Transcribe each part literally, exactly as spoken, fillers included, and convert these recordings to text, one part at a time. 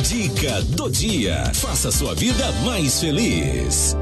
Dica do dia. Faça sua vida mais feliz.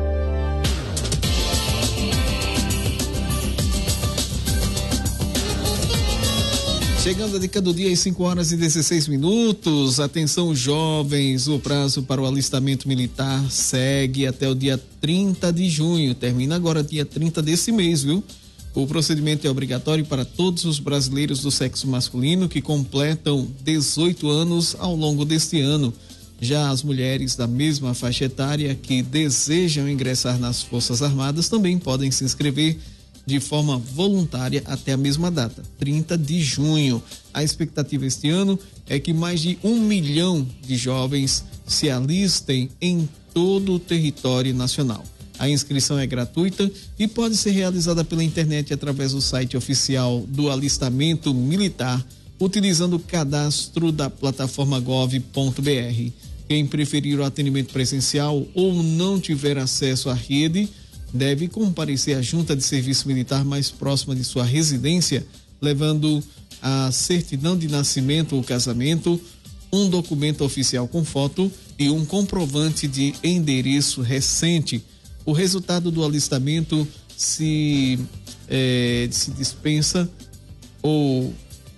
Chegando a dica do dia às cinco horas e dezesseis minutos. Atenção, jovens, o prazo para o alistamento militar segue até o dia trinta de junho. Termina agora dia trinta desse mês, viu? O procedimento é obrigatório para todos os brasileiros do sexo masculino que completam dezoito anos ao longo deste ano. Já as mulheres da mesma faixa etária que desejam ingressar nas Forças Armadas também podem se inscrever de forma voluntária até a mesma data, trinta de junho. A expectativa este ano é que mais de um milhão de jovens se alistem em todo o território nacional. A inscrição é gratuita e pode ser realizada pela internet através do site oficial do alistamento militar, utilizando o cadastro da plataforma gov ponto br. Quem preferir o atendimento presencial ou não tiver acesso à rede, deve comparecer à junta de serviço militar mais próxima de sua residência, levando a certidão de nascimento ou casamento, um documento oficial com foto e um comprovante de endereço recente. O resultado do alistamento se, é, se dispensa ou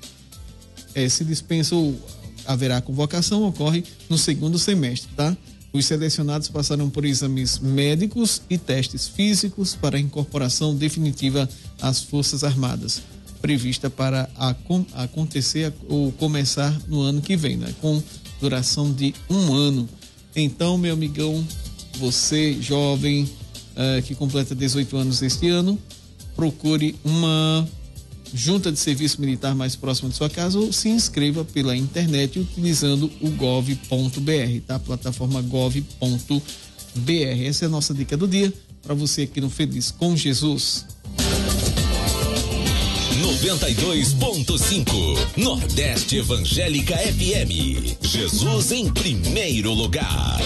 é, se dispensa ou haverá convocação, ocorre no segundo semestre, tá? Os selecionados passarão por exames médicos e testes físicos para a incorporação definitiva às Forças Armadas, prevista para a, a acontecer ou começar no ano que vem, né? Com duração de um ano. Então, meu amigão, você jovem uh, que completa dezoito anos este ano, procure uma junta de serviço militar mais próxima de sua casa ou se inscreva pela internet utilizando o gov ponto br, tá? Plataforma gov ponto br. Essa é a nossa dica do dia para você aqui no Feliz com Jesus. noventa e dois ponto cinco Nordeste Evangélica F M. Jesus em primeiro lugar.